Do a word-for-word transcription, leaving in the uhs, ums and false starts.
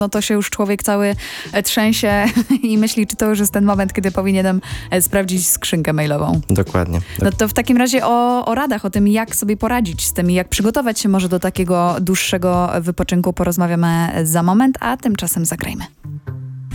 no to się już człowiek cały trzęsie i myśli, czy to już jest ten moment, kiedy powinienem sprawdzić skrzynkę mailową. Dokładnie. No to w takim razie o, o radach, o tym, jak sobie poradzić z tym i jak przygotować się może do takiego dłuższego wypoczynku porozmawiamy za moment, a tymczasem zagrajmy.